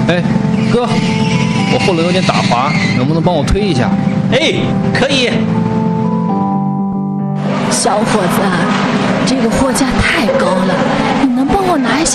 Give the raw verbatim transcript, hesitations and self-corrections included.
哎，哥，我后轮有点打滑，能不能帮我推一下？ 哎，可以。 小伙子，这个货架太高了，你能帮我拿一下？